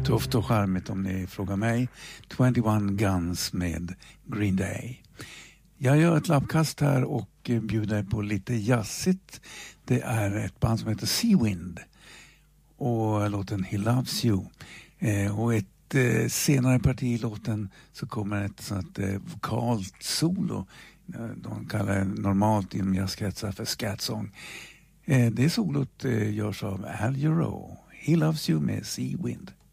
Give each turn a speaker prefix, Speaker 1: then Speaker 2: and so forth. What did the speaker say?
Speaker 1: Tufft och charmigt om ni frågar mig. 21 Guns med Green Day. Jag gör ett lappkast här och bjuder på lite jazzigt. Det är ett band som heter Seawind och låten He Loves You. Och ett senare parti i låten så kommer ett sånt vokalt solo. De kallar det normalt inom jazzkretsar för scat-song. Det solot görs av Al Jarreau. He Loves You med Seawind.